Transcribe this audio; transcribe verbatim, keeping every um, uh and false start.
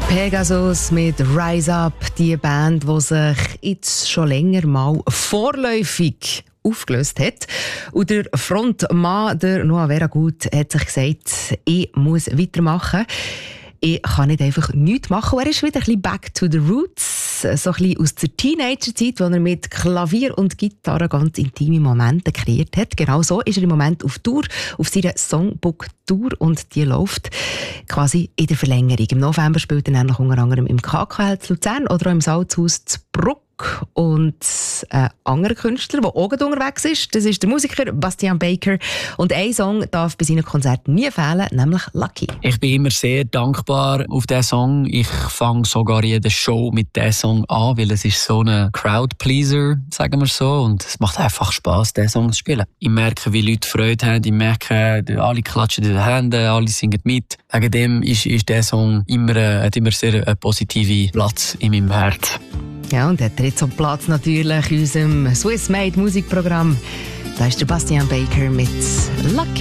Pegasus mit Rise Up, die Band, die sich jetzt schon länger mal vorläufig aufgelöst hat. Und der Frontmann, der Noah Veragut, hat sich gesagt, ich muss weitermachen. Ich kann nicht einfach nichts machen. Und er ist wieder ein bisschen back to the roots. So ein bisschen aus der Teenager-Zeit, wo er mit Klavier und Gitarre ganz intime Momente kreiert hat. Genau so ist er im Moment auf Tour, auf seiner Songbook-Tour. Und die läuft quasi in der Verlängerung. Im November spielt er nämlich unter anderem im K K L zu Luzern oder auch im Salzhaus zu Bruck. Und ein anderer Künstler, der auch unterwegs ist, das ist der Musiker Bastian Baker. Und ein Song darf bei seinen Konzerten nie fehlen, nämlich Lucky. Ich bin immer sehr dankbar auf diesen Song. Ich fange sogar jede Show mit diesem Song an, weil es ist so ein Crowdpleaser, sagen wir so. Und es macht einfach Spass, diesen Song zu spielen. Ich merke, wie Leute Freude haben. Ich merke, alle klatschen in den Händen, alle singen mit. Wegen dem ist, ist dieser Song immer, hat immer sehr einen positiven Platz in meinem Herz. Ja, und der dritte Platz natürlich in unserem Swiss Made Musikprogramm. Da ist der Bastian Baker mit Lucky.